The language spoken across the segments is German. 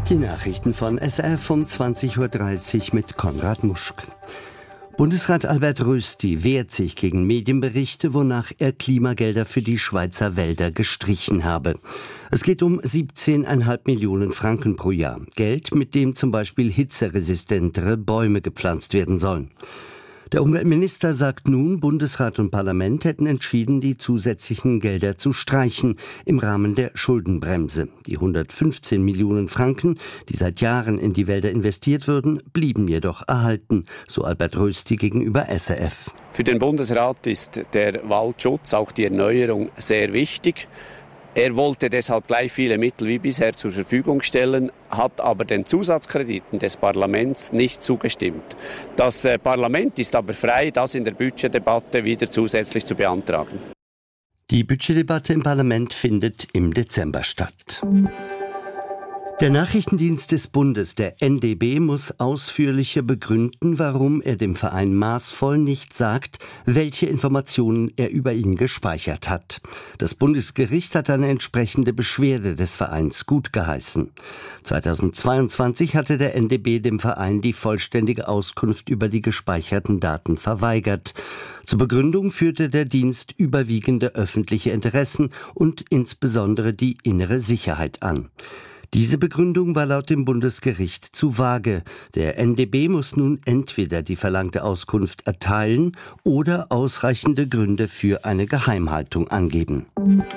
Die Nachrichten von SRF um 20.30 Uhr mit Konrad Muschk. Bundesrat Albert Rösti wehrt sich gegen Medienberichte, wonach er Klimagelder für die Schweizer Wälder gestrichen habe. Es geht um 17,5 Millionen Franken pro Jahr. Geld, mit dem zum Beispiel hitzeresistentere Bäume gepflanzt werden sollen. Der Umweltminister sagt nun, Bundesrat und Parlament hätten entschieden, die zusätzlichen Gelder zu streichen im Rahmen der Schuldenbremse. Die 115 Millionen Franken, die seit Jahren in die Wälder investiert würden, blieben jedoch erhalten, so Albert Rösti gegenüber SRF. Für den Bundesrat ist der Waldschutz, auch die Erneuerung, sehr wichtig. Er wollte deshalb gleich viele Mittel wie bisher zur Verfügung stellen, hat aber den Zusatzkrediten des Parlaments nicht zugestimmt. Das Parlament ist aber frei, das in der Budgetdebatte wieder zusätzlich zu beantragen. Die Budgetdebatte im Parlament findet im Dezember statt. Der Nachrichtendienst des Bundes, der NDB, muss ausführlicher begründen, warum er dem Verein maßvoll nicht sagt, welche Informationen er über ihn gespeichert hat. Das Bundesgericht hat eine entsprechende Beschwerde des Vereins gutgeheißen. 2022 hatte der NDB dem Verein die vollständige Auskunft über die gespeicherten Daten verweigert. Zur Begründung führte der Dienst überwiegende öffentliche Interessen und insbesondere die innere Sicherheit an. Diese Begründung war laut dem Bundesgericht zu vage. Der NDB muss nun entweder die verlangte Auskunft erteilen oder ausreichende Gründe für eine Geheimhaltung angeben.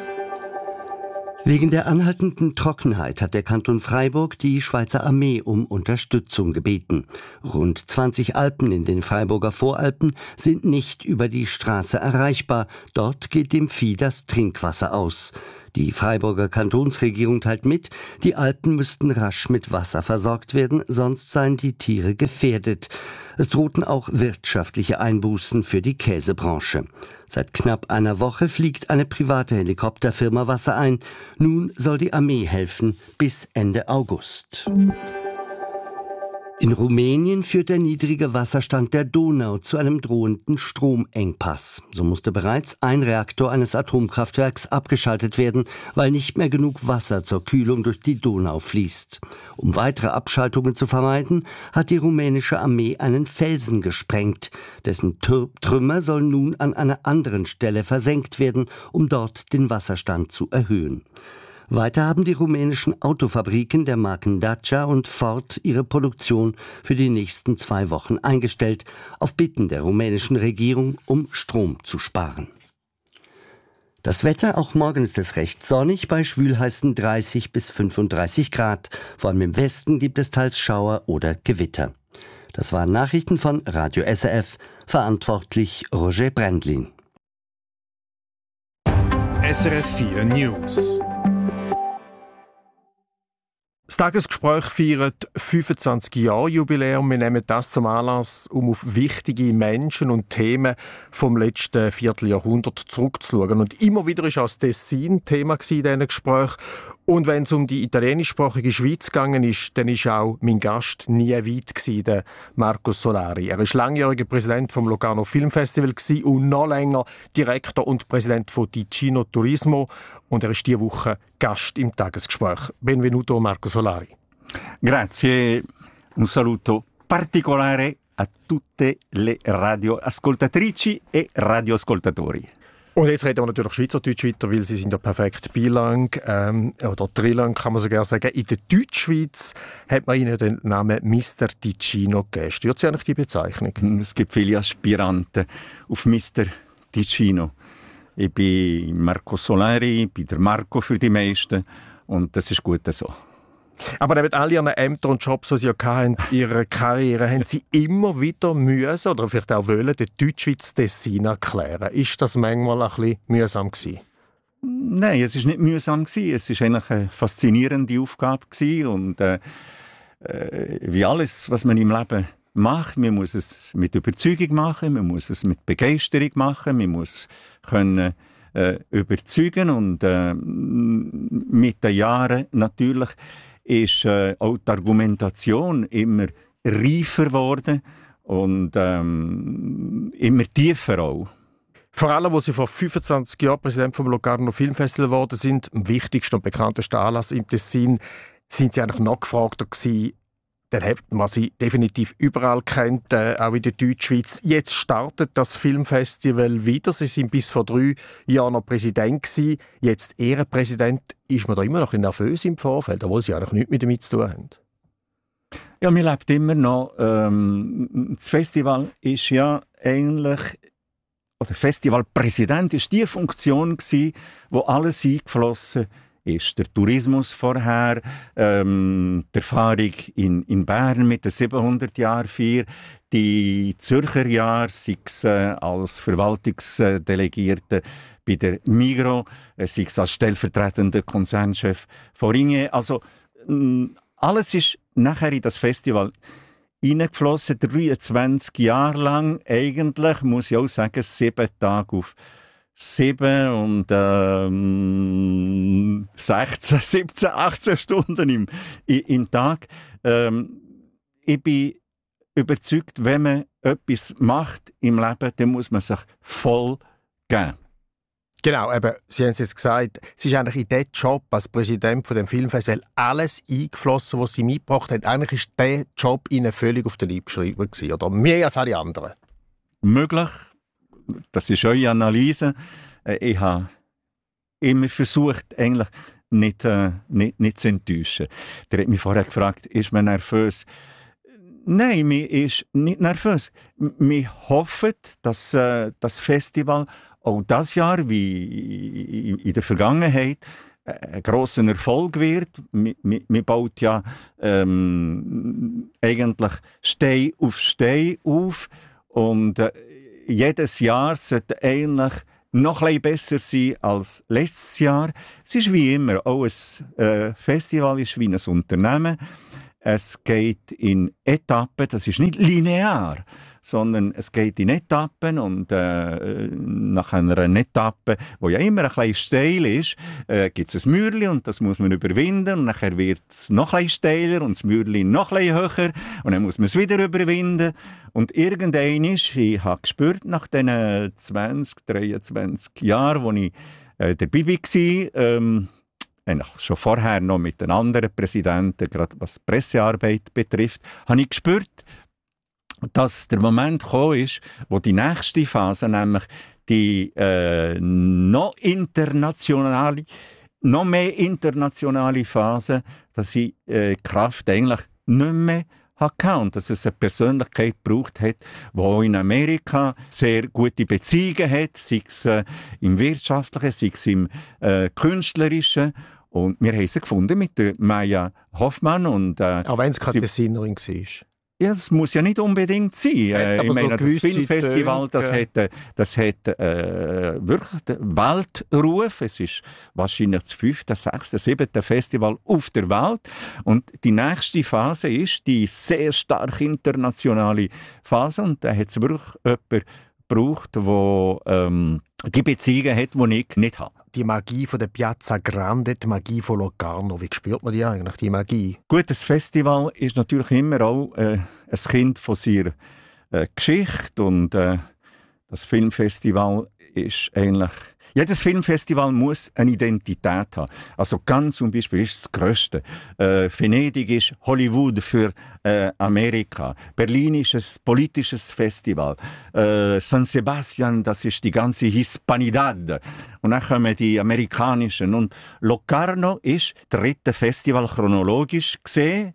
Wegen der anhaltenden Trockenheit hat der Kanton Freiburg die Schweizer Armee um Unterstützung gebeten. Rund 20 Alpen in den Freiburger Voralpen sind nicht über die Straße erreichbar. Dort geht dem Vieh das Trinkwasser aus. Die Freiburger Kantonsregierung teilt mit, die Alpen müssten rasch mit Wasser versorgt werden, sonst seien die Tiere gefährdet. Es drohten auch wirtschaftliche Einbußen für die Käsebranche. Seit knapp einer Woche fliegt eine private Helikopterfirma Wasser ein. Nun soll die Armee helfen bis Ende August. In Rumänien führt der niedrige Wasserstand der Donau zu einem drohenden Stromengpass. So musste bereits ein Reaktor eines Atomkraftwerks abgeschaltet werden, weil nicht mehr genug Wasser zur Kühlung durch die Donau fließt. Um weitere Abschaltungen zu vermeiden, hat die rumänische Armee einen Felsen gesprengt. Dessen Trümmer sollen nun an einer anderen Stelle versenkt werden, um dort den Wasserstand zu erhöhen. Weiter haben die rumänischen Autofabriken der Marken Dacia und Ford ihre Produktion für die nächsten 2 Wochen eingestellt, auf Bitten der rumänischen Regierung, um Strom zu sparen. Das Wetter, auch morgen ist es recht sonnig, bei schwülheißen 30 bis 35 Grad. Vor allem im Westen gibt es teils Schauer oder Gewitter. Das waren Nachrichten von Radio SRF, verantwortlich Roger Brendlin. SRF 4 News. Das Tagesgespräch feiert 25-Jahr-Jubiläum. Wir nehmen das zum Anlass, um auf wichtige Menschen und Themen vom letzten Vierteljahrhundert zurückzuschauen. Und immer wieder war auch das Tessin Thema in diesen Gesprächen. Und wenn es um die italienischsprachige Schweiz gegangen ist, dann war auch mein Gast nie weit gewesen, der Marco Solari. Er war langjähriger Präsident vom Locarno Filmfestival und noch länger Direktor und Präsident von Ticino Turismo. Und er ist diese Woche Gast im Tagesgespräch. Benvenuto Marco Solari. Grazie, un saluto particolare a tutte le radioascoltatrici e radioascoltatori. Und jetzt reden wir natürlich Schweizerdeutsch weiter, weil Sie sind ja perfekt bilang, oder trilang kann man sogar sagen. In der Deutschschweiz hat man Ihnen den Namen Mr. Ticino gegeben. Stört Sie eigentlich die Bezeichnung? Es gibt viele Aspiranten auf Mr. Ticino. Ich bin Marco Solari, ich bin der Marco für die meisten und das ist gut so. Aber neben all Ihren Ämtern und Jobs, die Sie ja hatten, in Ihrer Karriere, haben Sie immer wieder müssen oder vielleicht auch wollen, den Deutschschweiz Tessin erklären. Ist das manchmal ein bisschen mühsam gewesen? Nein, es war nicht mühsam gewesen. Es war eigentlich eine faszinierende Aufgabe gewesen. Und wie alles, was man im Leben macht, man muss es mit Überzeugung machen, man muss es mit Begeisterung machen, man muss können überzeugen und mit den Jahren natürlich ist auch die Argumentation immer reifer geworden und immer tiefer auch. Vor allem, wo Sie vor 25 Jahren Präsident vom Locarno Filmfestival geworden sind, am wichtigsten und bekanntesten Anlass im Tessin, sind Sie eigentlich noch gefragter gewesen. Dann hat man sie definitiv überall kennt, auch in der Deutschschweiz. Jetzt startet das Filmfestival wieder. Sie sind bis vor 3 Jahren noch Präsident gewesen. Jetzt Ehrenpräsident. Ist man da immer noch nervös im Vorfeld, obwohl Sie eigentlich nichts mit damit zu tun haben? Ja, wir leben immer noch. Das Festival ist ja eigentlich, oder Festivalpräsident ist die Funktion gewesen, wo alles eingeflossen ist. Der Tourismus vorher, die Erfahrung in Bern mit der 700-Jahr-Feier, die Zürcher Jahre, sei es als Verwaltungsdelegierter bei der Migros, sei es als stellvertretender Konzernchef von Ringier. Also alles ist nachher in das Festival hineingeflossen, 23 Jahre lang. Eigentlich, muss ich auch sagen, 7 Tage auf 7 und 16, 17, 18 Stunden im Tag. Ich bin überzeugt, wenn man etwas macht im Leben, dann muss man sich voll geben. Genau, eben, Sie haben es jetzt gesagt, es ist eigentlich in diesen Job als Präsident von dem Filmfestival alles eingeflossen, was Sie mitgebracht haben. Eigentlich ist dieser Job Ihnen völlig auf den Leib geschrieben gewesen, oder mehr als alle anderen? Möglich, das ist eure Analyse. Ich habe immer versucht, eigentlich nicht zu enttäuschen. Der hat mich vorher gefragt, ist man nervös? Nein, mir ist nicht nervös. Wir hoffen, dass das Festival auch dieses Jahr, wie in der Vergangenheit, ein grosser Erfolg wird. Man baut ja eigentlich Stein auf Stein auf und jedes Jahr sollte eigentlich noch ein bisschen besser sein als letztes Jahr. Es ist wie immer, auch ein Festival ist wie ein Unternehmen. Es geht in Etappen, das ist nicht linear, sondern es geht in Etappen und nach einer Etappe, die ja immer ein bisschen steil ist, gibt es ein Mürli und das muss man überwinden und nachher wird es noch ein bisschen steiler und das Mürli noch ein bisschen höher und dann muss man es wieder überwinden und irgendwann ist, ich habe gespürt nach diesen 20, 23 Jahren, wo ich dabei war, eigentlich schon vorher noch mit den anderen Präsidenten, gerade was Pressearbeit betrifft, habe ich gespürt, dass der Moment gekommen ist, wo die nächste Phase, nämlich die noch mehr internationale Phase, dass sie Kraft eigentlich nicht mehr hatte und dass es eine Persönlichkeit gebraucht hat, die auch in Amerika sehr gute Beziehungen hat, sei es im Wirtschaftlichen, sei es im Künstlerischen. Und wir haben sie gefunden mit der Maya Hoffmann. Und, auch wenn es keine Designerin war. Ja, es muss ja nicht unbedingt sein. Ich meine, das Filmfestival, das hat wirklich den Weltruf. Es ist wahrscheinlich das 5., 6., 7. Festival auf der Welt. Und die nächste Phase ist die sehr stark internationale Phase. Und da hat es wirklich jemanden gebraucht, der die Beziehungen hat, die ich nicht habe. Die Magie von der Piazza Grande, die Magie von Locarno, wie spürt man die eigentlich, die Magie? Gut, das Festival ist natürlich immer auch ein Kind von seiner Geschichte und das Filmfestival ist eigentlich... Jedes Filmfestival muss eine Identität haben. Also Cannes zum Beispiel ist das Grösste. Venedig ist Hollywood für Amerika. Berlin ist ein politisches Festival. San Sebastian, das ist die ganze Hispanidad. Und dann kommen die amerikanischen. Und Locarno ist das 3. Festival chronologisch gesehen,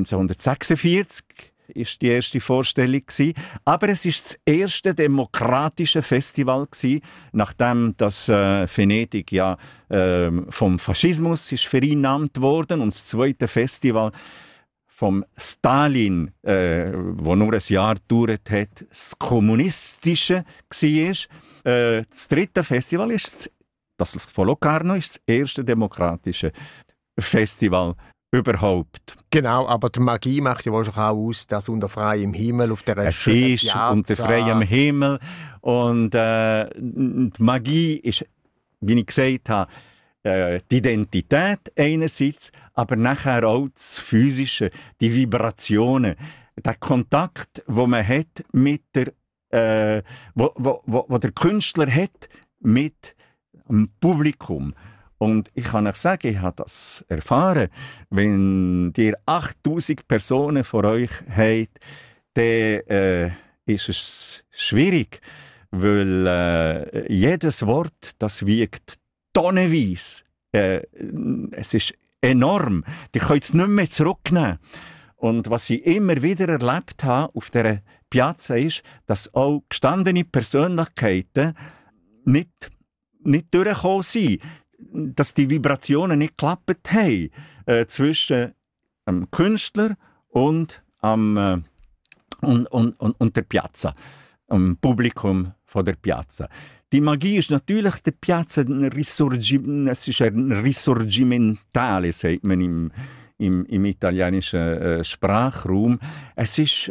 1946. Ist die erste Vorstellung gewesen. Aber es ist das erste demokratische Festival gewesen, nachdem das Venedig ja vom Faschismus ist vereinnahmt worden und das 2. Festival vom Stalin, wo nur ein Jahr gedauert hat, das kommunistische war. Das 3. Festival ist das von Locarno ist das erste demokratische Festival überhaupt. Genau, aber die Magie macht ja wahrscheinlich auch aus, dass unter freiem Himmel auf der schönen Piazza... unter freiem Himmel und die Magie ist, wie ich gesagt habe, die Identität einerseits, aber nachher auch das Physische, die Vibrationen, der Kontakt, wo man hat mit wo der Künstler hat mit dem Publikum. Und ich kann euch sagen, ich habe das erfahren, wenn ihr 8000 Personen vor euch habt, dann ist es schwierig, weil jedes Wort, das wiegt tonnenweise. Es ist enorm. Die können es nicht mehr zurücknehmen. Und was ich immer wieder erlebt habe auf dieser Piazza ist, dass auch gestandene Persönlichkeiten nicht durchgekommen sind. Dass die Vibrationen nicht geklappt haben zwischen dem Künstler und der Piazza, dem Publikum von der Piazza. Die Magie ist natürlich der Piazza es ist ein Risorgimentale, sagt man im italienischen Sprachraum. Es ist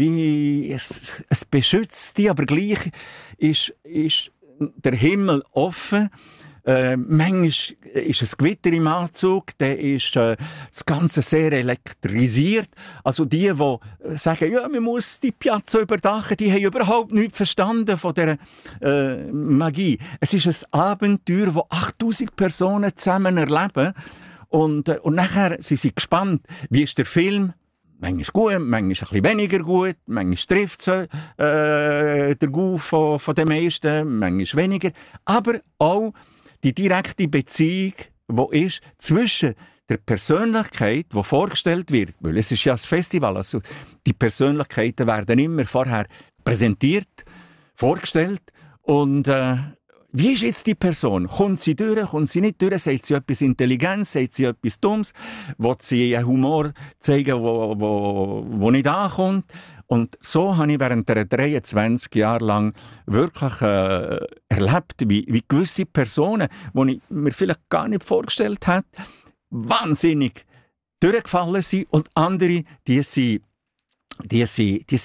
es beschützt die, aber gleich ist der Himmel offen. Manchmal ist ein Gewitter im Anzug, dann ist das Ganze sehr elektrisiert. Also die sagen, ja, man muss die Piazza überdachen, die haben überhaupt nichts verstanden von dieser Magie. Es ist ein Abenteuer, das 8000 Personen zusammen erleben. Und nachher sind sie gespannt, wie ist der Film? Manchmal gut, manchmal ein bisschen weniger gut, manchmal trifft es der Guf von den meisten, manchmal weniger. Aber auch die direkte Beziehung, die ist zwischen der Persönlichkeit, die vorgestellt wird, weil es ist ja ein Festival, also die Persönlichkeiten werden immer vorher präsentiert, vorgestellt und wie ist jetzt die Person? Kommt sie durch, kommt sie nicht durch? Sagt sie etwas Intelligentes, sagt sie etwas Dummes? Will sie einen Humor zeigen, wo nicht ankommt? Und so habe ich während der 23 Jahre lang wirklich erlebt, wie gewisse Personen, die ich mir vielleicht gar nicht vorgestellt hätte, wahnsinnig durchgefallen sind und andere, die sind